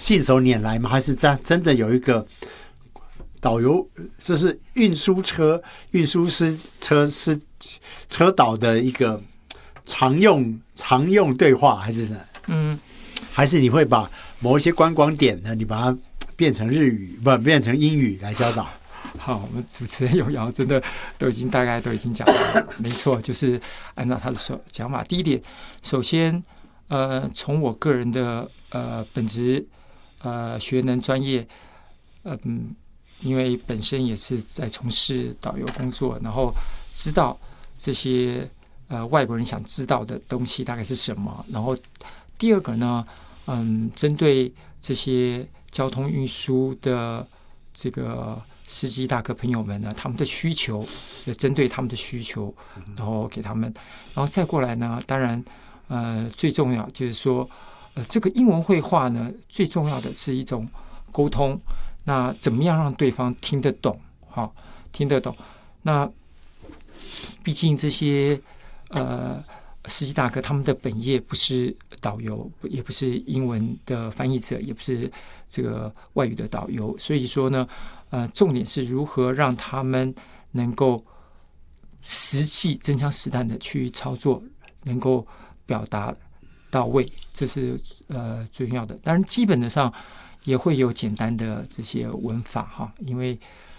信手拈来吗？还是真的有一个导游，就是运输车导的一个常用对话，还是什么？还是你会把某一些观光点呢，你把它变成日语，不变成英语来教导？ 好，我们主持人永尧真的大概都已经讲了，没错，就是按照他的讲法。第一点，首先，从我个人的本职学能专业，因为本身也是在从事导游工作，然后知道这些外国人想知道的东西大概是什么。然后第二个呢，针对这些交通运输的这个司机大哥朋友们呢，他们的需求，针对他们的需求，然后给他们，然后再过来呢，当然，最重要就是说，这个英文绘画呢，最重要的是一种沟通。那怎么样让对方听得懂？听得懂。那毕竟这些司机大哥他们的本业不是导游，也不是英文的翻译者，也不是这个外语的导游，所以说呢，重点是如何让他们能够实际真枪实弹的去操作，能够表达到位，这是最重要的。当然，基本的上也会有简单的这些文法哈，因为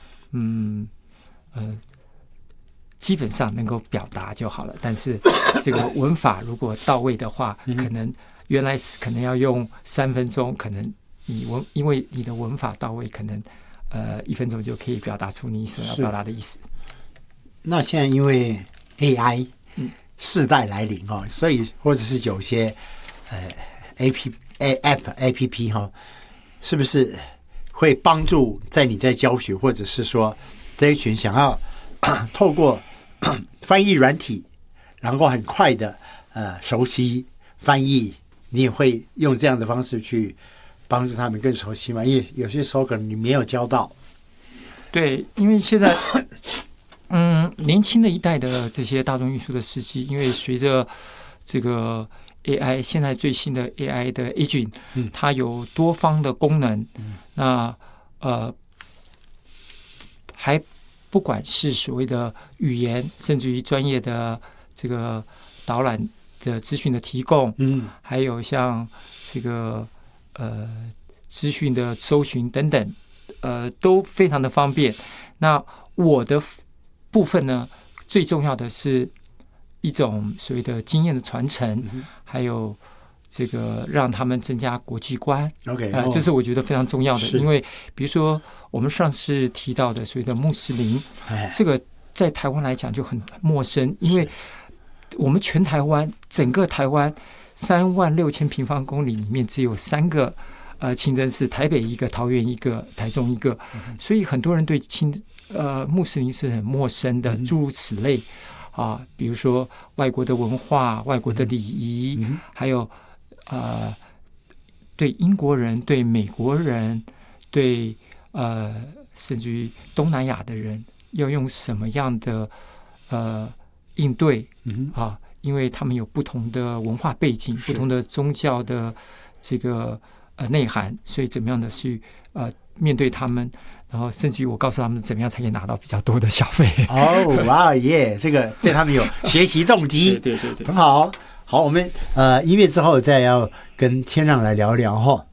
基本上能够表达就好了。但是这个文法如果到位的话，可能原来可能要用3分钟，可能因为你的文法到位，可能1分钟就可以表达出你所要表达的意思。 那现在因为 AI 世代来临哈，所以或者是有些APP 哈，是不是会帮助在你在教学，或者是说这一群想要透过翻译软体，然后很快的熟悉翻译，你也会用这样的方式去帮助他们更熟悉吗？因为有些时候可能你没有教到。 对，因为现在年轻的一代的这些大众运输的司机，因为随着这个 AI 现在最新的 AI 的 Agent，它有多方的功能，那还不管是所谓的语言，甚至于专业的这个导览的资讯的提供，还有像这个资讯的搜寻等等，都非常的方便。那我的部分呢，最重要的是一种所谓的经验的传承，还有这个让他们增加国际观。这是我觉得非常重要的。因为比如说我们上次提到的所谓的穆斯林，这个在台湾来讲就很陌生，因为我们全台湾整个台湾36000平方公里里面只有3个清真寺，台北一个，桃园一个，台中一个，所以很多人对穆斯林是很陌生的，诸如此类比如说外国的文化、外国的礼仪，还有对英国人、对美国人、对甚至于东南亚的人要用什么样的应对因为他们有不同的文化背景、不同的宗教的这个内涵，所以怎么样的去面对他们，然后甚至于我告诉他们怎么样才可以拿到比较多的小费。 哇耶，这个对他们有学习动机。 对， 很好。好，我们音乐之后再要跟千让来聊聊哈。